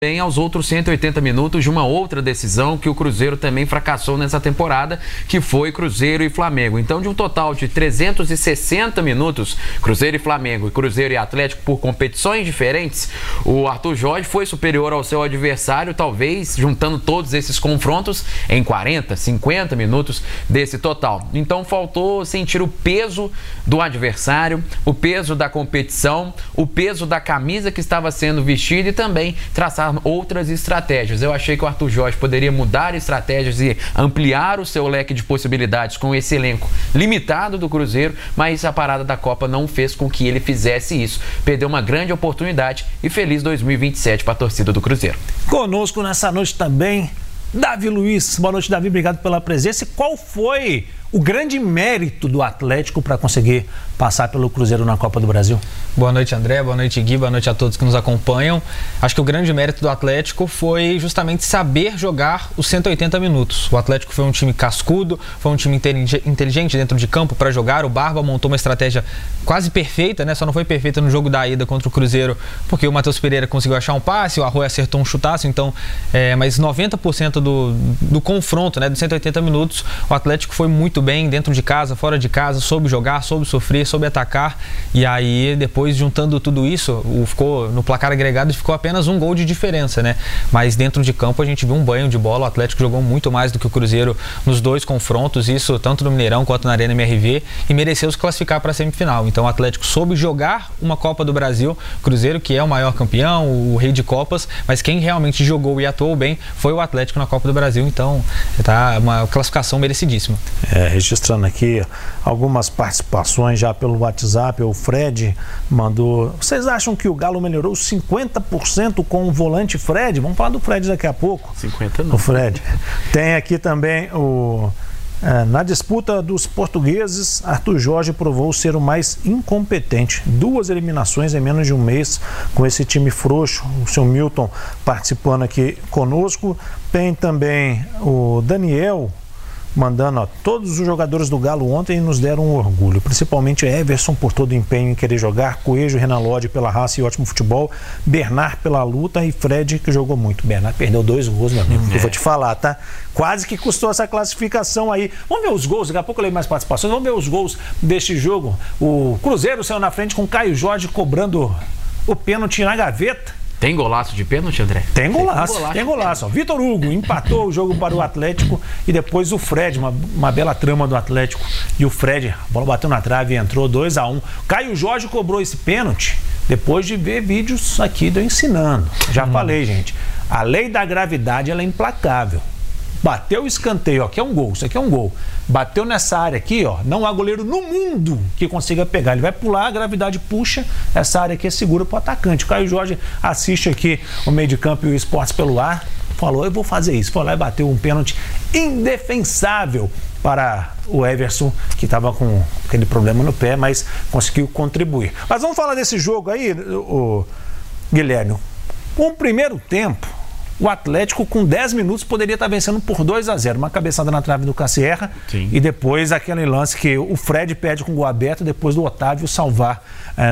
Bem aos outros 180 minutos de uma outra decisão que o Cruzeiro também fracassou nessa temporada, que foi Cruzeiro e Flamengo. Então, de um total de 360 minutos, Cruzeiro e Flamengo, e Cruzeiro e Atlético por competições diferentes, o Arthur Jorge foi superior ao seu adversário, talvez juntando todos esses confrontos em 40, 50 minutos desse total. Então, faltou sentir o peso do adversário, o peso da competição, o peso da camisa que estava sendo vestida e também traçar outras estratégias. Eu achei que o Arthur Jorge poderia mudar estratégias e ampliar o seu leque de possibilidades com esse elenco limitado do Cruzeiro, mas a parada da Copa não fez com que ele fizesse isso. Perdeu uma grande oportunidade e feliz 2027 para a torcida do Cruzeiro. Conosco nessa noite também, Davi Luiz. Boa noite, Davi. Obrigado pela presença. E qual foi o grande mérito do Atlético para conseguir passar pelo Cruzeiro na Copa do Brasil? Boa noite, André. Boa noite, Gui. Boa noite a todos que nos acompanham. Acho que o grande mérito do Atlético foi justamente saber jogar os 180 minutos. O Atlético foi um time cascudo, foi um time inteligente dentro de campo para jogar. O Barba montou uma estratégia quase perfeita, né? Só não foi perfeita no jogo da ida contra o Cruzeiro, porque o Matheus Pereira conseguiu achar um passe, o Arroio acertou um chutaço, então, mas 90% do confronto, né, dos 180 minutos, o Atlético foi muito bem dentro de casa, fora de casa, soube jogar, soube sofrer, soube atacar, e aí depois juntando tudo isso, no placar agregado ficou apenas um gol de diferença, né? Mas dentro de campo a gente viu um banho de bola, o Atlético jogou muito mais do que o Cruzeiro nos dois confrontos, isso tanto no Mineirão quanto na Arena MRV, e mereceu se classificar para a semifinal. Então o Atlético soube jogar uma Copa do Brasil, Cruzeiro que é o maior campeão, o rei de Copas, mas quem realmente jogou e atuou bem foi o Atlético na Copa do Brasil, então tá uma classificação merecidíssima. Registrando aqui algumas participações já pelo WhatsApp, o Fred mandou: vocês acham que o Galo melhorou 50% com o volante Fred? Vamos falar do Fred daqui a pouco. 50 não. O Fred. Tem aqui também na disputa dos portugueses, Arthur Jorge provou ser o mais incompetente. 2 eliminações em menos de um mês com esse time frouxo. O seu Milton participando aqui conosco. Tem também o Daniel mandando: todos os jogadores do Galo ontem nos deram um orgulho, principalmente Everson por todo o empenho em querer jogar, Coelho, Renan Lodge pela raça e ótimo futebol, Bernard pela luta e Fred que jogou muito. Bernard perdeu 2 gols, meu amigo, eu vou te falar, tá? Quase que custou essa classificação aí. Vamos ver os gols, daqui a pouco eu leio mais participações, vamos ver os gols deste jogo. O Cruzeiro saiu na frente com o Caio Jorge cobrando o pênalti na gaveta. Tem golaço de pênalti, André? Tem golaço. Vitor Hugo empatou o jogo para o Atlético e depois o Fred, uma bela trama do Atlético. E o Fred, a bola bateu na trave e entrou 2-1. Caio Jorge cobrou esse pênalti depois de ver vídeos aqui do ensinando. Já falei, gente, a lei da gravidade ela é implacável. Bateu o escanteio, ó, aqui é um gol, isso aqui é um gol. Bateu nessa área aqui, ó, não há goleiro no mundo que consiga pegar. Ele vai pular, a gravidade puxa, essa área aqui é segura para o atacante. O Caio Jorge assiste aqui o meio de campo e o Esportes pelo ar, falou: eu vou fazer isso. Foi lá e bateu um pênalti indefensável para o Everson, que estava com aquele problema no pé, mas conseguiu contribuir. Mas vamos falar desse jogo aí, Guilherme. Um primeiro tempo, o Atlético, com 10 minutos, poderia estar vencendo por 2-0. Uma cabeçada na trave do Cassierra. Sim. E depois aquele lance que o Fred perde com o gol aberto, depois do Otávio salvar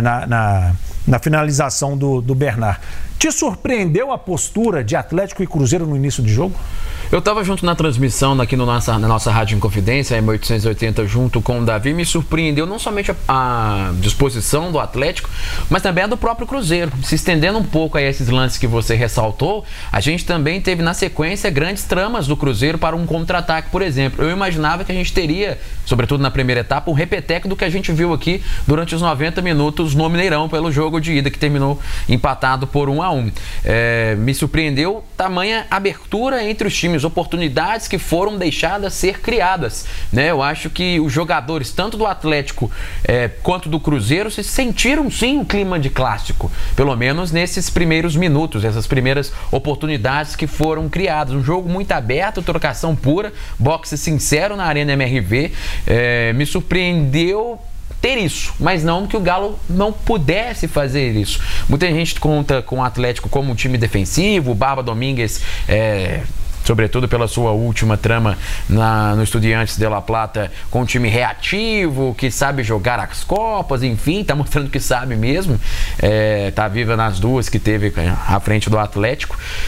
na finalização do Bernard. Te surpreendeu a postura de Atlético e Cruzeiro no início do jogo? Eu estava junto na transmissão aqui na nossa Rádio Inconfidência, a M880, junto com o Davi. Me surpreendeu não somente a disposição do Atlético, mas também a do próprio Cruzeiro. Se estendendo um pouco a esses lances que você ressaltou, a gente também teve na sequência grandes tramas do Cruzeiro para um contra-ataque, por exemplo. Eu imaginava que a gente teria, sobretudo na primeira etapa, um repeteco do que a gente viu aqui durante os 90 minutos no Mineirão pelo jogo de ida, que terminou empatado por 1-1. Me surpreendeu tamanha abertura entre os times, oportunidades que foram deixadas ser criadas, né? Eu acho que os jogadores, tanto do Atlético quanto do Cruzeiro, se sentiram sim um clima de clássico, pelo menos nesses primeiros minutos, essas primeiras oportunidades que foram criadas. Um jogo muito aberto, trocação pura, boxe sincero na Arena MRV. Me surpreendeu ter isso, mas não que o Galo não pudesse fazer isso. Muita gente conta com o Atlético como um time defensivo, o Barba Domingues sobretudo pela sua última trama no Estudiantes de La Plata, com um time reativo, que sabe jogar as Copas, enfim, tá mostrando que sabe mesmo. Tá viva nas duas que teve à frente do Atlético.